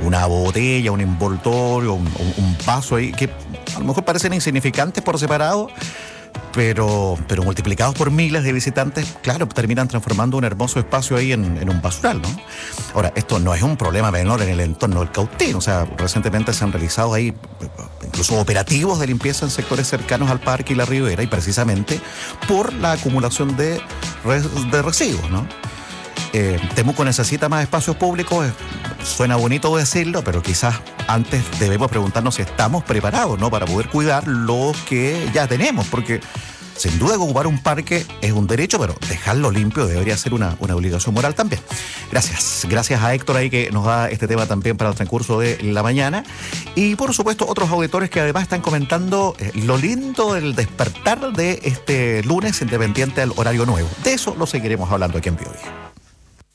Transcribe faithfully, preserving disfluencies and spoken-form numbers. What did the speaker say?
una botella, un envoltorio, un, un, un vaso ahí, que a lo mejor parecen insignificantes por separado, pero, pero multiplicados por miles de visitantes, claro, terminan transformando un hermoso espacio ahí en, en un basural, ¿no? Ahora, esto no es un problema menor en el entorno del Cautín, o sea, recientemente se han realizado ahí incluso operativos de limpieza en sectores cercanos al parque y la ribera, y precisamente por la acumulación de, de residuos, ¿no? Eh, Temuco necesita más espacios públicos, eh, suena bonito decirlo, pero quizás antes debemos preguntarnos si estamos preparados, ¿no?, para poder cuidar lo que ya tenemos, porque sin duda ocupar un parque es un derecho, pero dejarlo limpio debería ser una, una obligación moral también. Gracias, gracias a Héctor ahí que nos da este tema también para el transcurso de la mañana, y por supuesto otros auditores que además están comentando eh, lo lindo del despertar de este lunes independiente al horario nuevo. De eso lo seguiremos hablando aquí en Biobío.